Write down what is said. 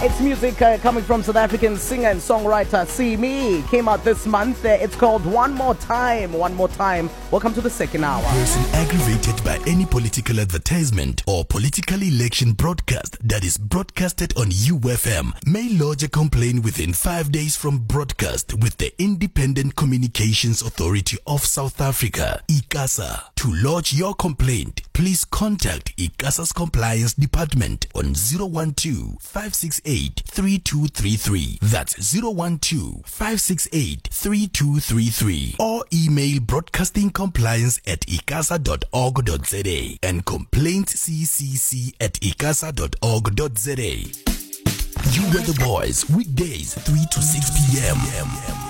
It's music coming from South African singer and songwriter See Me. Came out this month. It's called One More Time. One More Time. Welcome to the second hour. Person aggravated by any political advertisement or political election broadcast that is broadcasted on UFM may lodge a complaint within 5 days from broadcast with the Independent Communications Authority of South Africa, ICASA. To lodge your complaint, please contact ICASA's Compliance Department on 012-568-3233. That's 012-568-3233. Or email broadcastingcompliance@icasa.org.za and complaintsccc@icasa.org.za. You were the boys, weekdays 3 to 6 p.m.